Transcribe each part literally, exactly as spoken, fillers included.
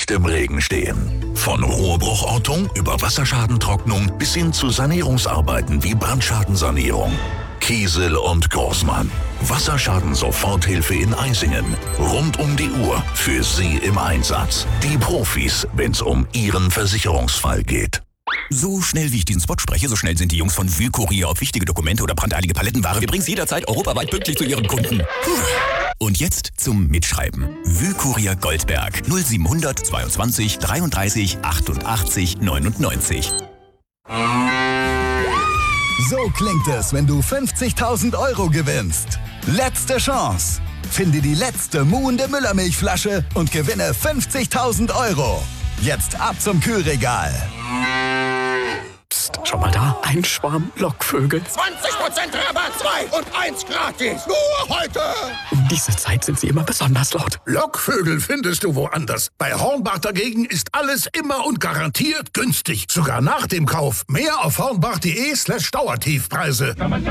nicht im Regen stehen. Von Rohrbruchortung über Wasserschadentrocknung bis hin zu Sanierungsarbeiten wie Brandschadensanierung. Kiesel und Großmann. Wasserschaden-Soforthilfe in Eisingen. Rund um die Uhr für Sie im Einsatz. Die Profis, wenn's um Ihren Versicherungsfall geht. So schnell wie ich diesen Spot spreche, so schnell sind die Jungs von Wühlkurier auf wichtige Dokumente oder brandeilige Palettenware. Wir bringen es jederzeit europaweit pünktlich zu Ihren Kunden. Und jetzt zum Mitschreiben. Wühlkurier Goldberg null siebenhundert zweiundzwanzig dreiunddreißig achtundachtzig neunundneunzig. So klingt es, wenn du fünfzigtausend Euro gewinnst. Letzte Chance. Finde die letzte muhende Müllermilchflasche und gewinne fünfzigtausend Euro. Jetzt ab zum Kühlregal. Psst, schau mal da, ein Schwarm Lockvögel. zwanzig Prozent Rabatt, zwei und eins gratis. Nur heute. Um diese Zeit sind sie immer besonders laut. Lockvögel findest du woanders. Bei Hornbach dagegen ist alles immer und garantiert günstig. Sogar nach dem Kauf. Mehr auf hornbach.de slash Dauertiefpreise.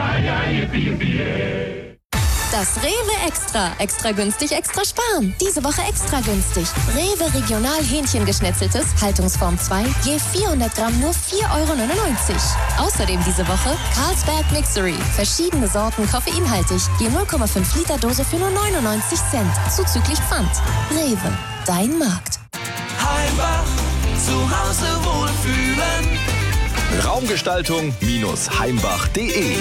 Das Rewe Extra. Extra günstig, extra sparen. Diese Woche extra günstig. Rewe Regional Hähnchengeschnetzeltes, Haltungsform zwei, je vierhundert Gramm nur vier Euro neunundneunzig. Außerdem diese Woche Carlsberg Mixery. Verschiedene Sorten koffeinhaltig, je null Komma fünf Liter Dose für nur neunundneunzig Cent. Zuzüglich Pfand. Rewe, dein Markt. Heimbach, zu Hause wohlfühlen. Raumgestaltung Heimbach punkt de.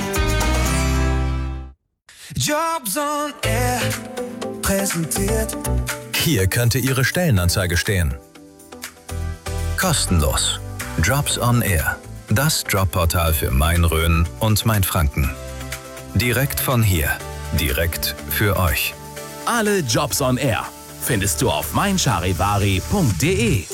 Jobs on Air präsentiert. Hier könnte Ihre Stellenanzeige stehen. Kostenlos. Jobs on Air. Das Jobportal für Main-Rhön und Mainfranken. Direkt von hier. Direkt für euch. Alle Jobs on Air findest du auf mein charivari punkt de.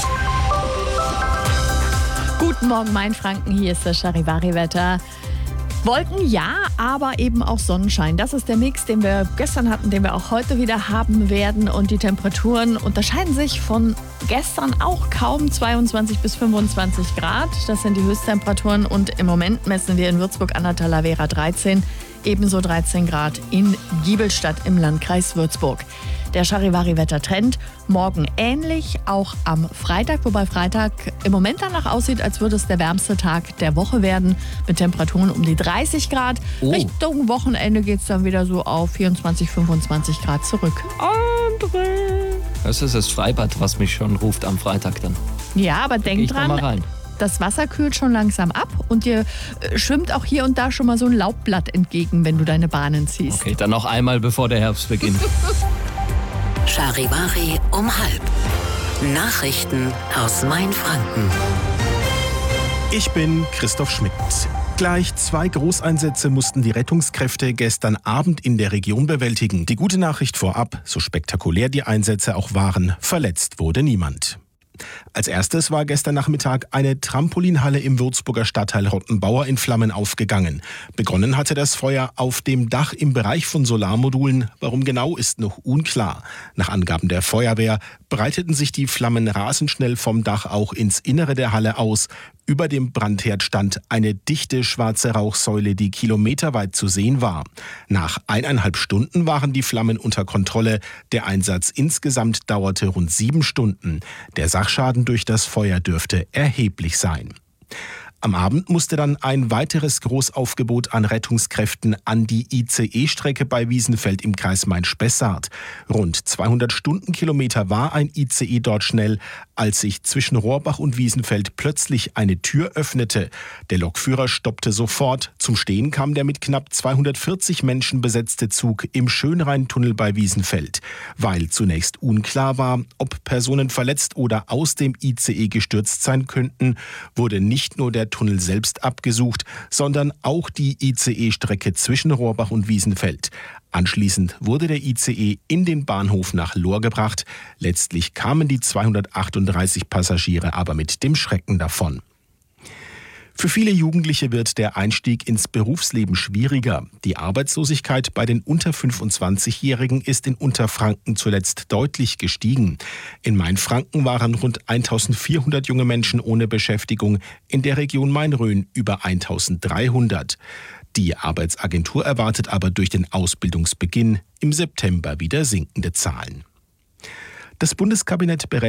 Guten Morgen, Mainfranken. Hier ist das Charivari-Wetter. Wolken ja, aber eben auch Sonnenschein. Das ist der Mix, den wir gestern hatten, den wir auch heute wieder haben werden. Und die Temperaturen unterscheiden sich von gestern auch kaum. zweiundzwanzig bis fünfundzwanzig Grad. Das sind die Höchsttemperaturen. Und im Moment messen wir in Würzburg an der Talavera dreizehn. Ebenso dreizehn Grad in Giebelstadt im Landkreis Würzburg. Der Charivari-Wettertrend morgen ähnlich, auch am Freitag, wobei Freitag im Moment danach aussieht, als würde es der wärmste Tag der Woche werden, mit Temperaturen um die dreißig Grad. Oh. Richtung Wochenende geht es dann wieder so auf vierundzwanzig, fünfundzwanzig Grad zurück. André! Das ist das Freibad, was mich schon ruft am Freitag dann. Ja, aber denk dran, das Wasser kühlt schon langsam ab und dir schwimmt auch hier und da schon mal so ein Laubblatt entgegen, wenn du deine Bahnen ziehst. Okay, dann noch einmal, bevor der Herbst beginnt. Charivari um halb. Nachrichten aus Mainfranken. Ich bin Christoph Schmidt. Gleich zwei Großeinsätze mussten die Rettungskräfte gestern Abend in der Region bewältigen. Die gute Nachricht vorab, so spektakulär die Einsätze auch waren, verletzt wurde niemand. Als erstes war gestern Nachmittag eine Trampolinhalle im Würzburger Stadtteil Rottenbauer in Flammen aufgegangen. Begonnen hatte das Feuer auf dem Dach im Bereich von Solarmodulen. Warum genau, ist noch unklar. Nach Angaben der Feuerwehr breiteten sich die Flammen rasend schnell vom Dach auch ins Innere der Halle aus. Über dem Brandherd stand eine dichte schwarze Rauchsäule, die kilometerweit zu sehen war. Nach eineinhalb Stunden waren die Flammen unter Kontrolle. Der Einsatz insgesamt dauerte rund sieben Stunden. Der Sachschaden durch das Feuer dürfte erheblich sein. Am Abend musste dann ein weiteres Großaufgebot an Rettungskräften an die I C E-Strecke bei Wiesenfeld im Kreis Main-Spessart. Rund zweihundert Stundenkilometer war ein I C E dort schnell, als sich zwischen Rohrbach und Wiesenfeld plötzlich eine Tür öffnete. Der Lokführer stoppte sofort. Zum Stehen kam der mit knapp zweihundertvierzig Menschen besetzte Zug im Schönrheintunnel bei Wiesenfeld. Weil zunächst unklar war, ob Personen verletzt oder aus dem I C E gestürzt sein könnten, wurde nicht nur der Tunnel selbst abgesucht, sondern auch die I C E-Strecke zwischen Rohrbach und Wiesenfeld. Anschließend wurde der I C E in den Bahnhof nach Lohr gebracht. Letztlich kamen die zweihundertachtunddreißig Passagiere aber mit dem Schrecken davon. Für viele Jugendliche wird der Einstieg ins Berufsleben schwieriger. Die Arbeitslosigkeit bei den unter fünfundzwanzigjährigen ist in Unterfranken zuletzt deutlich gestiegen. In Mainfranken waren rund eintausendvierhundert junge Menschen ohne Beschäftigung, in der Region Main-Rhön über eintausenddreihundert. Die Arbeitsagentur erwartet aber durch den Ausbildungsbeginn im September wieder sinkende Zahlen. Das Bundeskabinett berät